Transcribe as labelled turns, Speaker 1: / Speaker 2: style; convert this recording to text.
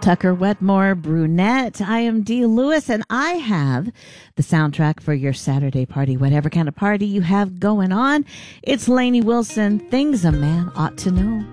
Speaker 1: Tucker Wetmore, Brunette. I am Dee Lewis, and I have the soundtrack for your Saturday party, whatever kind of party you have going on. It's Lainey Wilson, Things a Man Ought to Know.